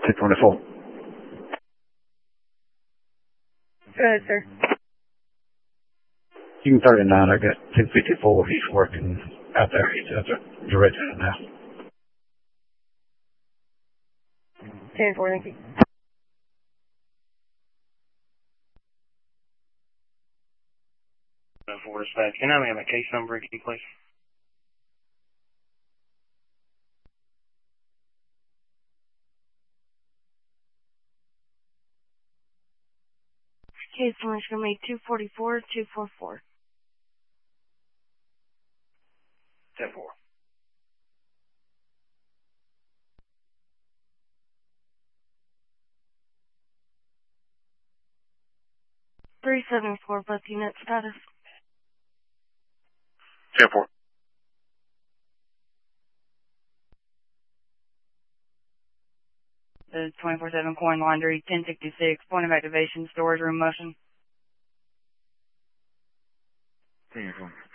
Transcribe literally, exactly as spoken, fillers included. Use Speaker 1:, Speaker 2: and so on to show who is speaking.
Speaker 1: two twenty-four.
Speaker 2: Go ahead, sir.
Speaker 1: June thirty-nine, I got two fifty-four. He's working out there. He's out there directing it now.
Speaker 2: ten four, thank you.
Speaker 3: four dispatch. Can I have a case number again, please?
Speaker 2: Case number is going to be two forty-four two forty-four.
Speaker 3: ten four.
Speaker 2: three seventy-four, both unit status.
Speaker 3: ten four.
Speaker 4: The twenty-four seven coin laundry, ten sixty-six, point of activation, storage room motion.
Speaker 3: ten four.